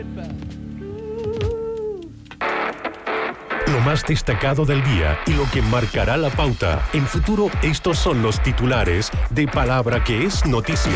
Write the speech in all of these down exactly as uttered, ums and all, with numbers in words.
Lo más destacado del día y lo que marcará la pauta. En Futuro, estos son los titulares de Palabra que es noticia.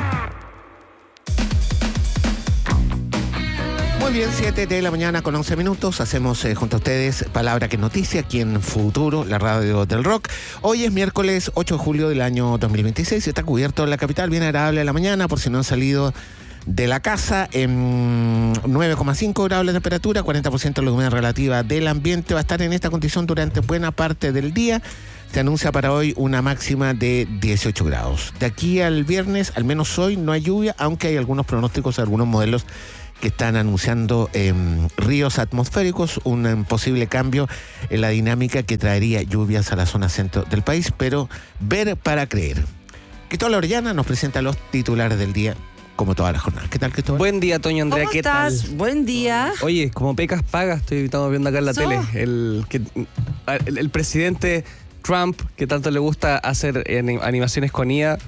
Muy bien, siete de la mañana con once minutos. Hacemos eh, junto a ustedes Palabra que es noticia aquí en Futuro, la radio del rock. Hoy es miércoles ocho de julio del año dos mil veintiséis. Está cubierto en la capital, bien agradable a la mañana, por si no han salido de la casa. En nueve coma cinco grados la temperatura, cuarenta por ciento la humedad relativa del ambiente. Va a estar en esta condición durante buena parte del día. Se anuncia para hoy una máxima de dieciocho grados. De aquí al viernes, al menos hoy, no hay lluvia, aunque hay algunos pronósticos, algunos modelos que están anunciando eh, ríos atmosféricos, un eh, posible cambio en la dinámica que traería lluvias a la zona centro del país, pero ver para creer. Cristóbal Orellana nos presenta los titulares del día, como toda la jornada. ¿Qué tal, Cristóbal? Buen día, Toño Andrea. ¿Cómo ¿Qué estás? tal? Buen día. Oye, como pecas pagas, estoy, estamos viendo acá en la ¿So? tele. El, que, el, el presidente Trump, que tanto le gusta hacer animaciones con I A,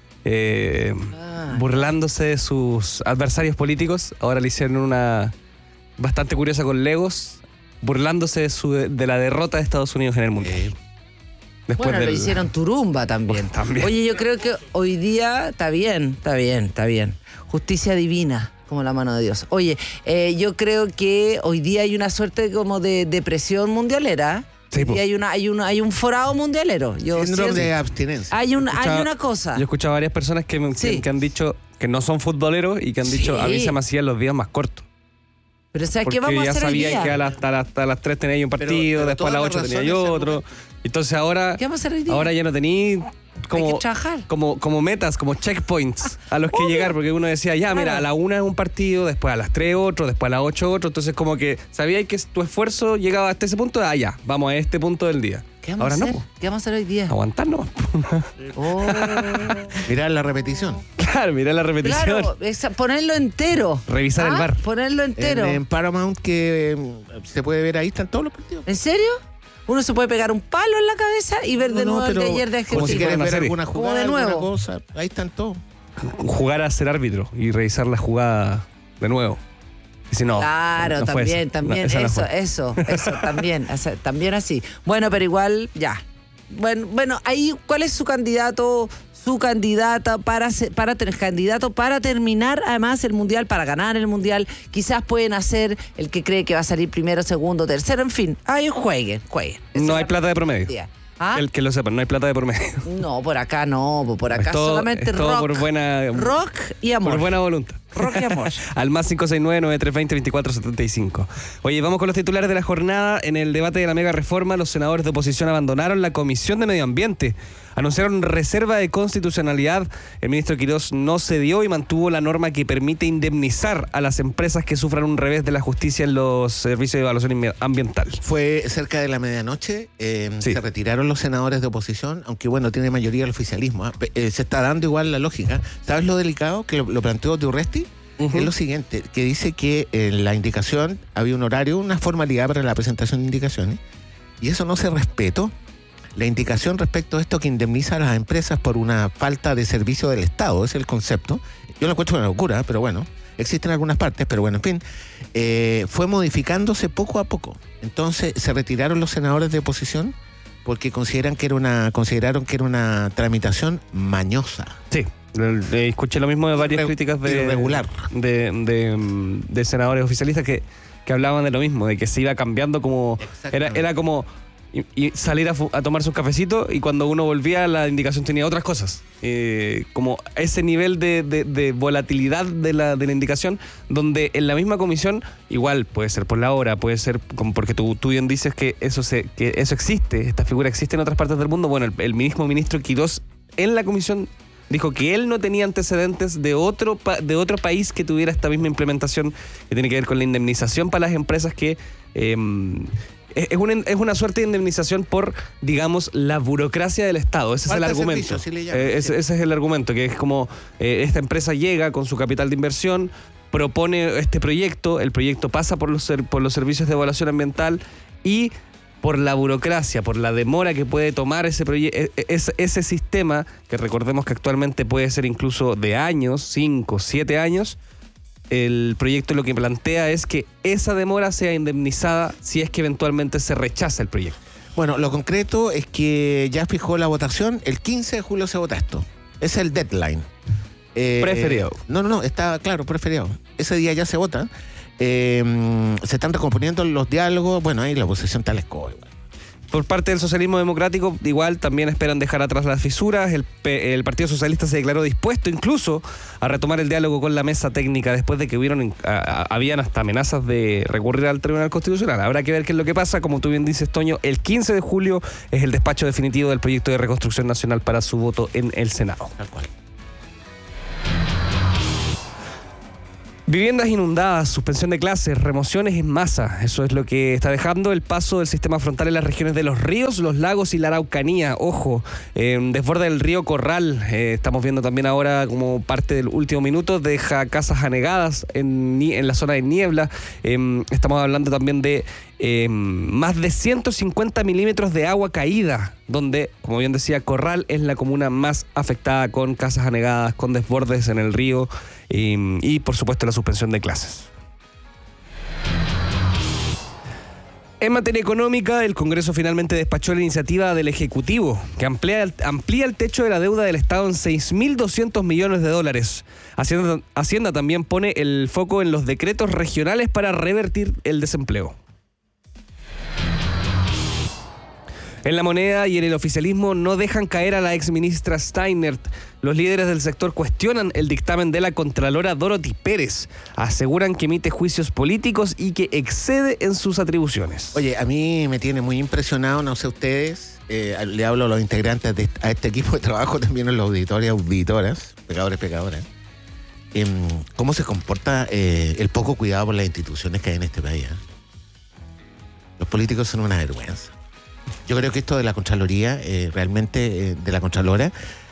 eh, ah, burlándose de sus adversarios políticos. Ahora le hicieron una bastante curiosa con Legos, burlándose de, su, de la derrota de Estados Unidos en el Mundial. Eh. Después bueno, del... lo hicieron turumba también. también. Oye, yo creo que hoy día está bien, está bien, está bien. Justicia divina, como la mano de Dios. Oye, eh, yo creo que hoy día hay una suerte como de depresión mundialera. Sí, y hay una, hay una, hay un forado mundialero. Yo Síndrome de abstinencia. Hay un, escuchaba, hay una cosa. Yo he escuchado a varias personas que, que, sí. que han dicho que no son futboleros y que han dicho, sí. a mí se me hacían los días más cortos. Pero ¿sabes qué vamos a hacer hoy día? Porque ya sabían que a las, hasta, las, hasta las tres tenía un partido, pero, pero después a las ocho tenía yo otro. Entonces ahora, ¿qué vamos a hacer hoy día? Ahora ya no tenía como, hay que trabajar. Como, como metas, como checkpoints a los que Obvio. llegar, porque uno decía, ya, claro. mira, a la una es un partido, después a las tres otro, después a las ocho otro. Entonces como que sabías que tu esfuerzo llegaba hasta ese punto, ah, ya, vamos a este punto del día. ¿Qué vamos ahora a hacer? no. ¿Qué vamos a hacer hoy día? Aguantarnos. Oh. Mirar la repetición. Claro, mirar la repetición. Claro, es ponerlo entero. Revisar ¿Ah? el bar. Ponerlo entero. En, en Paramount, que eh, se puede ver ahí, están todos los partidos. ¿En serio? Uno se puede pegar un palo en la cabeza y ver de no, nuevo no, el de ayer de Argentina. Como si quieres ver serie. alguna jugada, como de nuevo. alguna cosa, ahí están todos. Jugar a ser árbitro y revisar la jugada de nuevo. Y si no, claro, no también, también, no, eso, no eso, eso, también, también así. Bueno, pero igual, ya. Bueno, bueno, ahí, ¿cuál es su candidato, su candidata para, para tener candidato para terminar además el Mundial, para ganar el Mundial? Quizás pueden hacer el que cree que va a salir primero, segundo, tercero, en fin. Ahí jueguen, jueguen. Esa no hay plata de promedio. ¿Ah? El que lo sepan, no hay plata de por medio. No, por acá no, por acá todo, solamente rock. Por buena, rock y amor. Por buena voluntad. Rock y amor. Al más cinco seis nueve, nueve tres dos cero, dos cuatro siete cinco. Oye, vamos con los titulares de la jornada. En el debate de la mega reforma, los senadores de oposición abandonaron la Comisión de Medio Ambiente. Anunciaron reserva de constitucionalidad. El ministro Quirós no cedió y mantuvo la norma que permite indemnizar a las empresas que sufran un revés de la justicia en los servicios de evaluación ambiental. Fue cerca de la medianoche. Eh, sí. Se retiraron los senadores de oposición, aunque bueno, tiene mayoría el oficialismo. ¿eh? Eh, se está dando igual la lógica. ¿Sabes lo delicado que lo, lo planteó Durresti? Uh-huh. Es lo siguiente, que dice que en la indicación había un horario, una formalidad para la presentación de indicaciones, y eso no se respetó. La indicación respecto a esto que indemniza a las empresas por una falta de servicio del Estado, es el concepto. Yo lo encuentro una locura, pero bueno, existen algunas partes, pero bueno, en fin, eh, fue modificándose poco a poco. Entonces se retiraron los senadores de oposición porque consideran que era una, consideraron que era una tramitación mañosa. Sí. Escuché lo mismo de varias Irre- críticas de, irregular. De, de, de senadores oficialistas que, que hablaban de lo mismo, de que se iba cambiando como... Era, era como y, y salir a, fu- a tomar sus cafecitos y cuando uno volvía la indicación tenía otras cosas. Eh, como ese nivel de, de, de volatilidad de la, de la indicación, donde en la misma comisión, igual puede ser por la hora, puede ser como porque tú, tú bien dices que eso, se, que eso existe, esta figura existe en otras partes del mundo. Bueno, el, el mismo ministro Quirós en la comisión dijo que él no tenía antecedentes de otro pa- de otro país que tuviera esta misma implementación que tiene que ver con la indemnización para las empresas que eh, es, una, es una suerte de indemnización por, digamos, la burocracia del Estado. Ese es el argumento. Servicio, sí le llaman, eh, ese, sí. ese es el argumento, que es como eh, esta empresa llega con su capital de inversión, propone este proyecto, el proyecto pasa por los, por los servicios de evaluación ambiental y por la burocracia, por la demora que puede tomar ese proyecto, ese, ese sistema, que recordemos que actualmente puede ser incluso de años, cinco, siete años, el proyecto lo que plantea es que esa demora sea indemnizada si es que eventualmente se rechaza el proyecto. Bueno, lo concreto es que ya fijó la votación, el quince de julio se vota esto. Ese es el deadline. Eh, Preferiado. No, no, no, está claro, preferiado. Ese día ya se vota. Eh, se están recomponiendo los diálogos. Bueno, ahí la oposición está a la escoba igual. Por parte del socialismo democrático, igual también esperan dejar atrás las fisuras. El, el Partido Socialista se declaró dispuesto incluso a retomar el diálogo con la mesa técnica después de que hubieron, a, a, habían hasta amenazas de recurrir al Tribunal Constitucional. Habrá que ver qué es lo que pasa. Como tú bien dices, Toño, el quince de julio es el despacho definitivo del proyecto de reconstrucción nacional para su voto en el Senado. Tal cual. Viviendas inundadas, suspensión de clases, remociones en masa. Eso es lo que está dejando el paso del sistema frontal en las regiones de los ríos, los lagos y la Araucanía. Ojo, eh, desborda el río Corral. Eh, estamos viendo también ahora como parte del último minuto, deja casas anegadas en, en la zona de Niebla. Eh, estamos hablando también de eh, más de ciento cincuenta milímetros de agua caída, donde, como bien decía, Corral es la comuna más afectada, con casas anegadas, con desbordes en el río. Y, y por supuesto la suspensión de clases. En materia económica, el Congreso finalmente despachó la iniciativa del Ejecutivo que amplía el, amplía el techo de la deuda del Estado en seis mil doscientos millones de dólares. Hacienda, Hacienda también pone el foco en los decretos regionales para revertir el desempleo. En La Moneda y en el oficialismo no dejan caer a la exministra Steinert. Los líderes del sector cuestionan el dictamen de la contralora Dorothy Pérez. Aseguran que emite juicios políticos y que excede en sus atribuciones. Oye, a mí me tiene muy impresionado, no sé ustedes, eh, le hablo a los integrantes de a este equipo de trabajo, también a los auditores y auditoras, pecadores, pecadoras, eh, cómo se comporta eh, el poco cuidado por las instituciones que hay en este país. ¿eh? Los políticos son una vergüenza. Yo creo que esto de la Contraloría, eh, realmente eh, de la Contralora,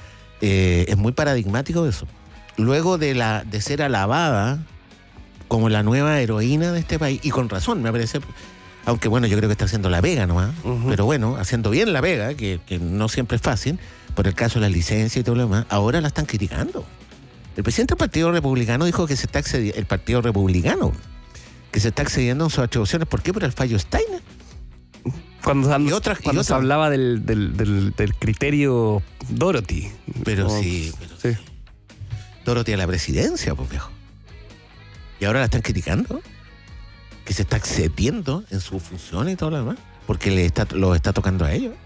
eh, es muy paradigmático de eso. Luego de, la, de ser alabada como la nueva heroína de este país, y con razón, me parece, aunque bueno, yo creo que está haciendo la pega nomás, uh-huh. pero bueno, haciendo bien la pega, que, que no siempre es fácil, por el caso de la licencia y todo lo demás, ahora la están criticando. El presidente del Partido Republicano dijo que se está excediendo, el Partido Republicano, que se está excediendo en sus atribuciones. ¿Por qué? Por el fallo Steiner. Cuando, y otras, cuando y se hablaba del, del, del, del criterio Dorothy. Pero no, sí, pero sí. Dorothy a la presidencia, pues viejo. Y ahora la están criticando. Que se está excediendo en sus funciones y todo lo demás. Porque le está, lo está tocando a ellos.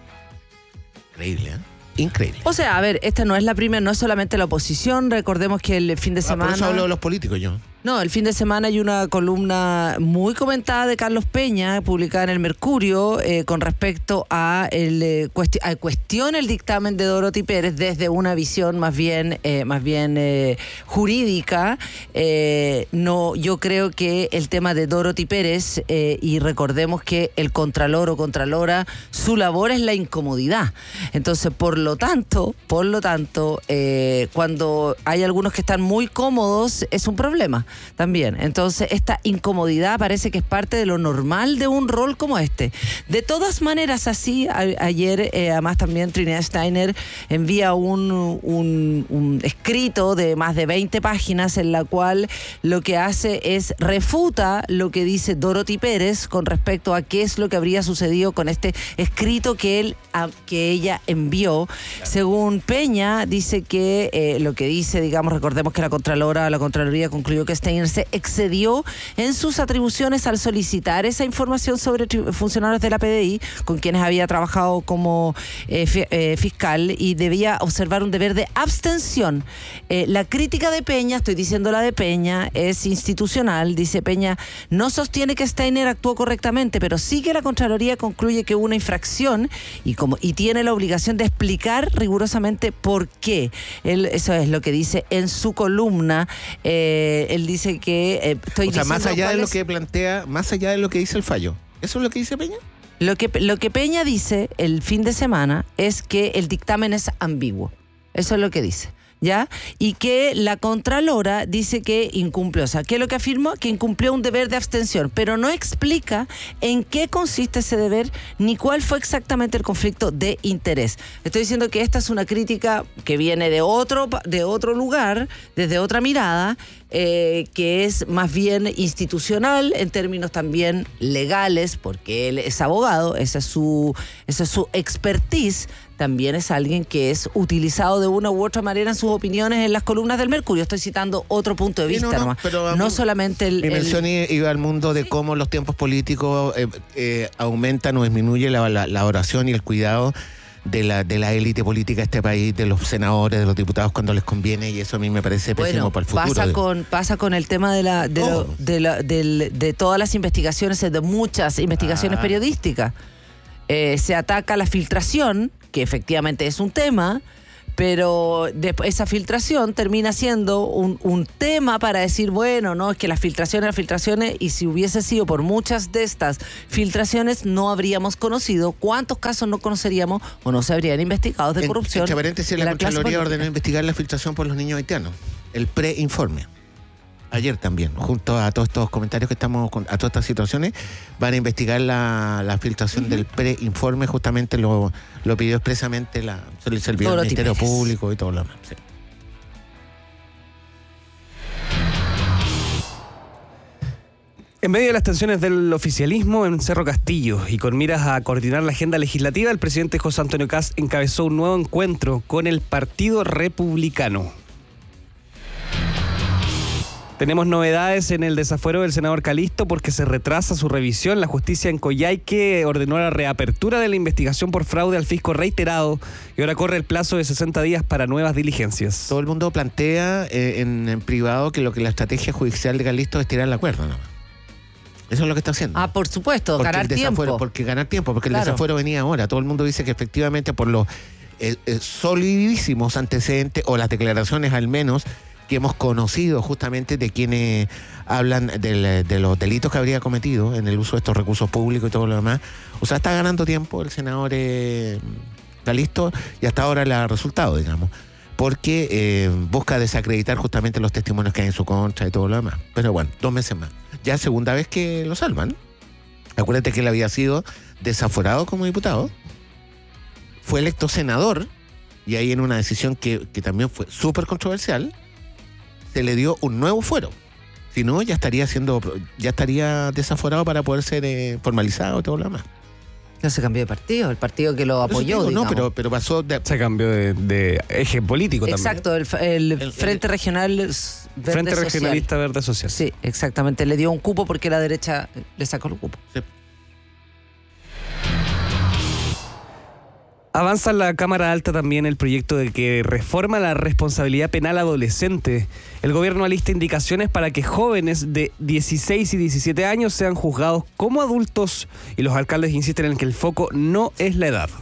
Increíble, ¿eh? Increíble. O sea, a ver, esta no es la primera, no es solamente la oposición. Recordemos que el fin de ah, semana... Por eso hablo de los políticos yo. No, el fin de semana hay una columna muy comentada de Carlos Peña, publicada en el Mercurio, eh, con respecto a el eh, cuesti- a cuestión el dictamen de Dorothy Pérez desde una visión más bien, eh, más bien eh, jurídica. Eh, no, yo creo que el tema de Dorothy Pérez, eh, y recordemos que el contralor o contralora, su labor es la incomodidad. Entonces, por lo tanto, por lo tanto, eh, cuando hay algunos que están muy cómodos, es un problema también. Entonces, esta incomodidad parece que es parte de lo normal de un rol como este. De todas maneras, así, a, ayer, eh, además también Trinidad Steiner envía un, un, un escrito de más de veinte páginas en la cual lo que hace es refuta lo que dice Dorothy Pérez con respecto a qué es lo que habría sucedido con este escrito que él, a, que ella envió. Según Peña, dice que eh, lo que dice, digamos, recordemos que la Contralora, la Contraloría concluyó que Steiner se excedió en sus atribuciones al solicitar esa información sobre tri- funcionarios de la P D I con quienes había trabajado como eh, fi- eh, fiscal y debía observar un deber de abstención. Eh, la crítica de Peña, estoy diciendo la de Peña, es institucional. Dice Peña, no sostiene que Steiner actuó correctamente, pero sí que la Contraloría concluye que hubo una infracción y, como, y tiene la obligación de explicar rigurosamente por qué. Él, eso es lo que dice en su columna. Eh, él dice que eh, estoy o sea, más allá de lo es... que plantea, más allá de lo que dice el fallo. ¿Eso es lo que dice Peña? Lo que, lo que Peña dice el fin de semana es que el dictamen es ambiguo. Eso es lo que dice. ¿ya? Y que la Contralora dice que incumplió. O sea, ¿qué es lo que afirmó? Que incumplió un deber de abstención, pero no explica en qué consiste ese deber ni cuál fue exactamente el conflicto de interés. Estoy diciendo que esta es una crítica que viene de otro, de otro lugar, desde otra mirada, eh, que es más bien institucional en términos también legales, porque él es abogado, esa es su, esa es su expertise. También es alguien que es utilizado de una u otra manera en sus opiniones en las columnas del Mercurio. Estoy citando otro punto de vista, sí, no, no, nomás. Pero, no solamente el... Mi mención el... iba al mundo de sí. cómo los tiempos políticos eh, eh, aumentan o disminuyen la, la, la oración y el cuidado de la de la élite política de este país, de los senadores, de los diputados cuando les conviene, y eso a mí me parece pésimo bueno, para el futuro. Pasa de... con, pasa con el tema de la de, oh. lo, de, la, de, de todas las investigaciones, de muchas investigaciones ah. periodísticas. Eh, se ataca la filtración, que efectivamente es un tema, pero de, esa filtración termina siendo un, un tema para decir, bueno, no, es que las filtraciones, las filtraciones, y si hubiese sido por muchas de estas filtraciones, no habríamos conocido, cuántos casos no conoceríamos o no se habrían investigado de corrupción. En paréntesis, la, la Contraloría ordenó investigar la filtración por los niños haitianos, el preinforme. Ayer también, junto a todos estos comentarios que estamos, a todas estas situaciones, van a investigar la, la filtración uh-huh. del preinforme, justamente lo, lo pidió expresamente la, el servidor del Ministerio Público y todo lo demás. Sí. En medio de las tensiones del oficialismo en Cerro Castillo y con miras a coordinar la agenda legislativa, el presidente José Antonio Kast encabezó un nuevo encuentro con el Partido Republicano. Tenemos novedades en el desafuero del senador Calisto porque se retrasa su revisión. La justicia en Coyhaique ordenó la reapertura de la investigación por fraude al fisco reiterado y ahora corre el plazo de sesenta días para nuevas diligencias. Todo el mundo plantea eh, en, en privado que lo que la estrategia judicial de Calisto es tirar la cuerda, ¿no? Eso es lo que está haciendo. Ah, por supuesto, porque ganar tiempo. Porque ganar tiempo, porque claro. el desafuero venía ahora. Todo el mundo dice que efectivamente por los eh, eh, solidísimos antecedentes, o las declaraciones al menos, que hemos conocido justamente de quienes hablan del, de los delitos que habría cometido en el uso de estos recursos públicos y todo lo demás. O sea, está ganando tiempo el senador eh, Calisto y hasta ahora le ha resultado, digamos, porque eh, busca desacreditar justamente los testimonios que hay en su contra y todo lo demás. Pero bueno, dos meses más. Ya segunda vez que lo salvan. Acuérdate que él había sido desaforado como diputado, fue electo senador, y ahí en una decisión que, que también fue súper controversial, se le dio un nuevo fuero. Si no, ya estaría siendo, ya estaría desaforado para poder ser eh, formalizado y todo lo demás. No se cambió de partido, el partido que lo apoyó, digo, no, pero, pero pasó de... Se cambió de, de eje político exacto, también. Exacto, el, el, el Frente el, Regional Verde Frente Social. Regionalista Verde Social. Sí, exactamente, le dio un cupo porque la derecha le sacó el cupo. Sí. Avanza en la Cámara Alta también el proyecto de que reforma la responsabilidad penal adolescente. El gobierno alista indicaciones para que jóvenes de dieciséis y diecisiete años sean juzgados como adultos y los alcaldes insisten en que el foco no es la edad.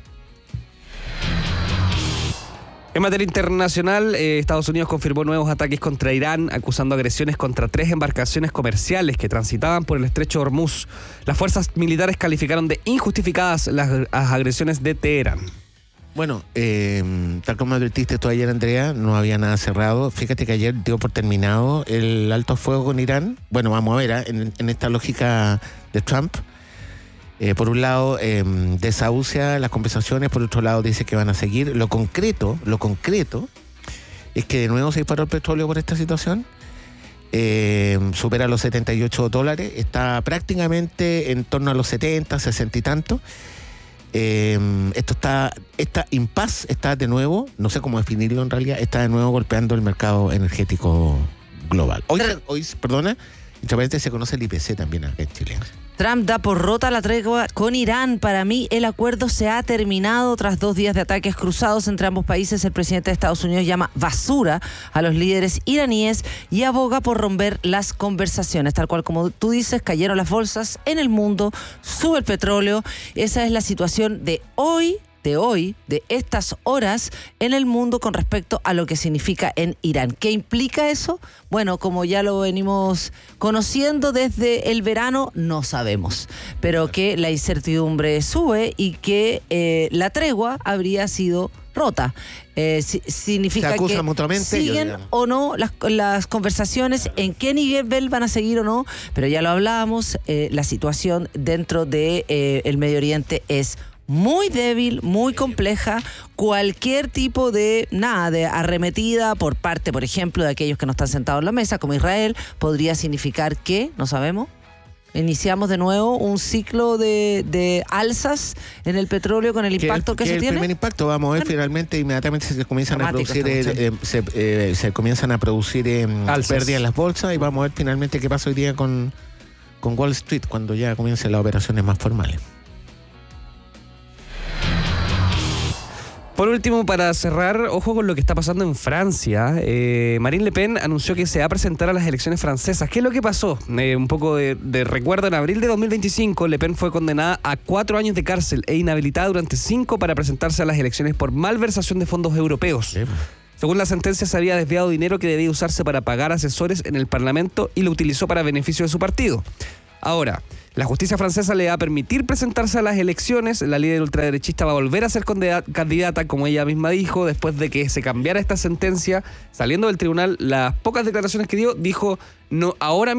En materia internacional, eh, Estados Unidos confirmó nuevos ataques contra Irán, acusando agresiones contra tres embarcaciones comerciales que transitaban por el estrecho de Hormuz. Las fuerzas militares calificaron de injustificadas las, las agresiones de Teherán. Bueno, eh, tal como advertiste tú ayer, Andrea, no había nada cerrado. Fíjate que ayer dio por terminado el alto fuego con Irán. Bueno, vamos a ver, ¿eh? en, en esta lógica de Trump. Eh, por un lado, eh, desahucia las conversaciones, por otro lado dice que van a seguir. Lo concreto, lo concreto es que de nuevo se disparó el petróleo por esta situación. Eh, supera los setenta y ocho dólares, está prácticamente en torno a los setenta, sesenta y tanto. Eh, esto está, esta impas está de nuevo, no sé cómo definirlo en realidad, está de nuevo golpeando el mercado energético global. Hoy, hoy perdona, entre paréntesis, se conoce el I P C también acá en Chile. Trump da por rota la tregua con Irán. Para mí, el acuerdo se ha terminado tras dos días de ataques cruzados entre ambos países. El presidente de Estados Unidos llama basura a los líderes iraníes y aboga por romper las conversaciones. Tal cual como tú dices, cayeron las bolsas en el mundo, sube el petróleo. Esa es la situación de hoy. de hoy, de estas horas en el mundo con respecto a lo que significa en Irán. ¿Qué implica eso? Bueno, como ya lo venimos conociendo desde el verano, no sabemos, pero que la incertidumbre sube y que eh, la tregua habría sido rota. Eh, si, significa Se acusan que mutuamente, siguen yo, o no las, las conversaciones, en qué nivel van a seguir o no, pero ya lo hablábamos, eh, la situación dentro de eh, el Medio Oriente es muy débil, muy compleja. Cualquier tipo de nada de arremetida por parte, por ejemplo, de aquellos que no están sentados en la mesa, como Israel, podría significar que, no sabemos, iniciamos de nuevo un ciclo de, de alzas en el petróleo con el impacto que, que, que se el tiene. primer impacto, vamos a ver, Bueno, finalmente inmediatamente se comienzan a dramático producir esta eh, eh, se, eh, se comienzan a producir eh, Alzas. pérdidas en las bolsas y vamos a ver finalmente qué pasa hoy día con, con Wall Street cuando ya comiencen las operaciones más formales. Por último, para cerrar, ojo con lo que está pasando en Francia. Eh, Marine Le Pen anunció que se va a presentar a las elecciones francesas. ¿Qué es lo que pasó? Eh, un poco de, de recuerdo, en abril de dos mil veinticinco, Le Pen fue condenada a cuatro años de cárcel e inhabilitada durante cinco para presentarse a las elecciones por malversación de fondos europeos. Sí. Según la sentencia, se había desviado dinero que debía usarse para pagar asesores en el Parlamento y lo utilizó para beneficio de su partido. Ahora, la justicia francesa le va a permitir presentarse a las elecciones. La líder ultraderechista va a volver a ser candidata, como ella misma dijo, después de que se cambiara esta sentencia. Saliendo del tribunal, las pocas declaraciones que dio, dijo, no, ahora